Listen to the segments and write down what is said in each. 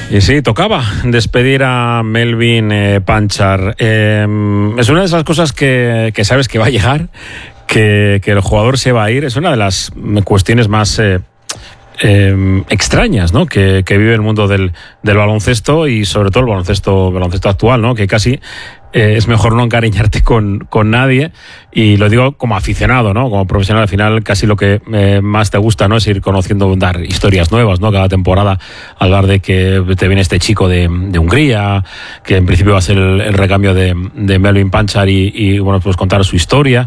Y sí, tocaba despedir a Melvin Panchar. Es una de esas cosas que sabes que va a llegar, que el jugador se va a ir. Es una de las cuestiones más extrañas, ¿no? que vive el mundo del baloncesto, y sobre todo el baloncesto actual, ¿no? Que casi es mejor no encariñarte con nadie, y lo digo como aficionado, ¿no? Como profesional, al final casi lo que más te gusta, ¿no? Es ir conociendo, dar historias nuevas, ¿no? Cada temporada, hablar de que te viene este chico de Hungría, que en principio va a ser el recambio de Melvin Panchar, y bueno, pues contar su historia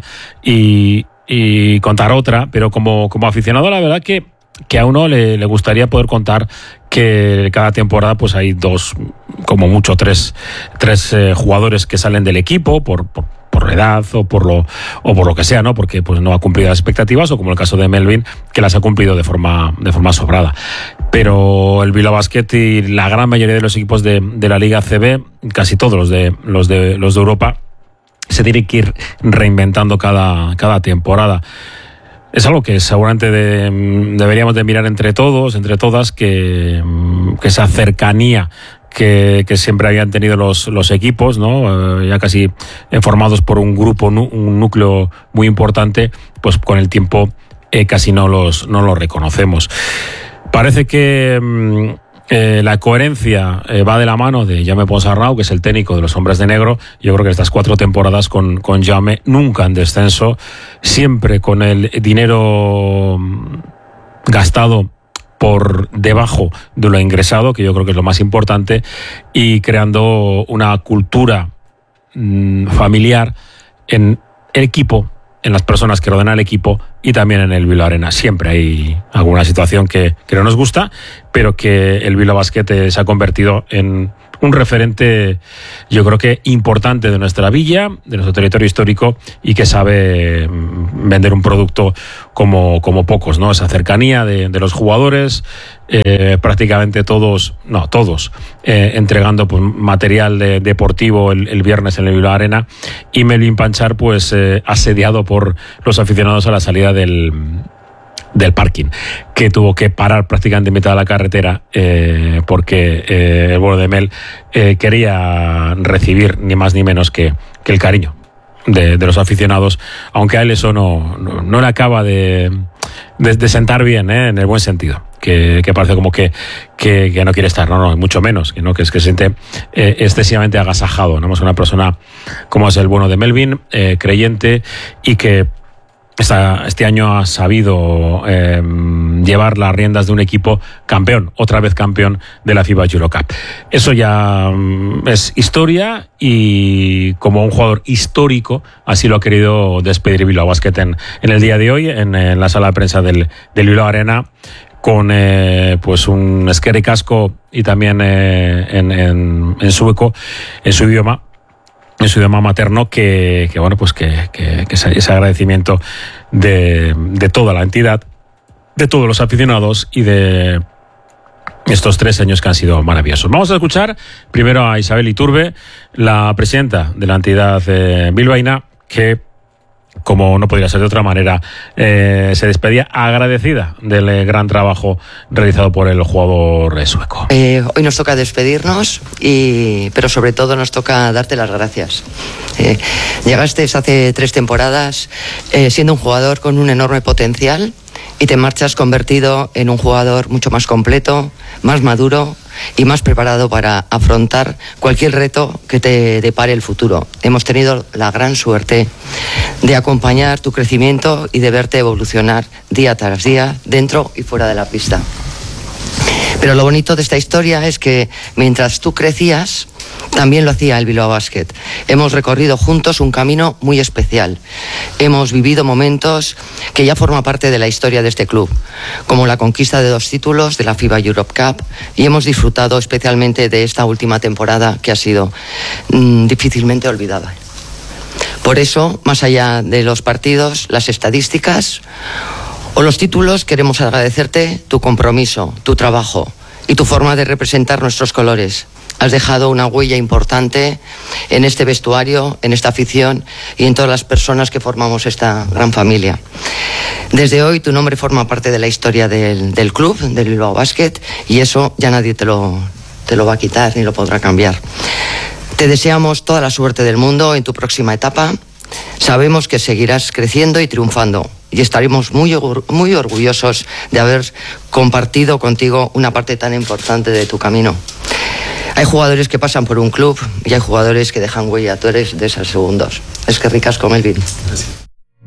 y contar otra, pero como aficionado, la verdad que a uno le gustaría poder contar que cada temporada pues hay dos, como mucho tres jugadores que salen del equipo por edad o por lo que sea, ¿no? Porque pues no ha cumplido las expectativas, o como el caso de Melvin, que las ha cumplido de forma sobrada. Pero el Bilbao Basket y la gran mayoría de los equipos de la Liga ACB, casi todos los de Europa, se tienen que ir reinventando cada temporada. Es algo que seguramente deberíamos de mirar entre todos, entre todas, que esa cercanía que siempre habían tenido los equipos, ¿no? Ya casi formados por un grupo, un núcleo muy importante, pues con el tiempo casi no los reconocemos. Parece que la coherencia va de la mano de Jaume Ponsarnau, que es el técnico de los Hombres de Negro. Yo creo que estas 4 temporadas con Jaume, nunca en descenso, siempre con el dinero gastado por debajo de lo ingresado, que yo creo que es lo más importante, y creando una cultura familiar en el equipo, en las personas que rodean al equipo, y también en el Bilbao Arena. Siempre hay alguna situación que no nos gusta, pero que el Bilbao Basket se ha convertido en un referente, yo creo que importante, de nuestra villa, de nuestro territorio histórico, y que sabe vender un producto como pocos, ¿no? Esa cercanía de los jugadores, prácticamente todos, entregando pues material deportivo el viernes en el Bilbao Arena, y Melvin Panchar pues asediado por los aficionados a la salida del parking, que tuvo que parar prácticamente en mitad de la carretera porque el vuelo de Mel quería recibir ni más ni menos que el cariño de los aficionados, aunque a él eso no le acaba de sentar bien, en el buen sentido, que parece como que no quiere estar, no, mucho menos, que es que se siente excesivamente agasajado, ¿no? Es una persona como es el bueno de Melvin, creyente, y que este año ha sabido llevar las riendas de un equipo campeón, otra vez campeón de la FIBA Eurocup. Eso ya es historia, y como un jugador histórico así lo ha querido despedir Bilbao Basket en el día de hoy, en la sala de prensa del Bilbao Arena, con pues un eskerrik asko, y también en sueco, en su idioma materno, que bueno, pues que ese agradecimiento de toda la entidad, de todos los aficionados, y de estos 3 años que han sido maravillosos. Vamos a escuchar primero a Isabel Iturbe, la presidenta de la entidad bilbaína, que, como no podría ser de otra manera, se despedía agradecida del gran trabajo realizado por el jugador sueco. Hoy nos toca despedirnos, pero sobre todo nos toca darte las gracias. Llegaste hace 3 temporadas siendo un jugador con un enorme potencial, y te marchas convertido en un jugador mucho más completo, más maduro y más preparado para afrontar cualquier reto que te depare el futuro. Hemos tenido la gran suerte de acompañar tu crecimiento y de verte evolucionar día tras día, dentro y fuera de la pista. Pero lo bonito de esta historia es que mientras tú crecías, también lo hacía el Bilbao Basket. Hemos recorrido juntos un camino muy especial. Hemos vivido momentos que ya forman parte de la historia de este club, como la conquista de 2 títulos de la FIBA Eurocup, y hemos disfrutado especialmente de esta última temporada, que ha sido difícilmente olvidada. Por eso, más allá de los partidos, las estadísticas o los títulos, queremos agradecerte tu compromiso, tu trabajo y tu forma de representar nuestros colores. Has dejado una huella importante en este vestuario, en esta afición y en todas las personas que formamos esta gran familia. Desde hoy tu nombre forma parte de la historia del club, del Bilbao Basket, y eso ya nadie te lo te lo va a quitar ni lo podrá cambiar. Te deseamos toda la suerte del mundo en tu próxima etapa. Sabemos que seguirás creciendo y triunfando y estaremos muy orgullosos de haber compartido contigo una parte tan importante de tu camino. Hay jugadores que pasan por un club y hay jugadores que dejan huella. Tú eres de esos segundos. Es que ricasco, Melvin. Gracias.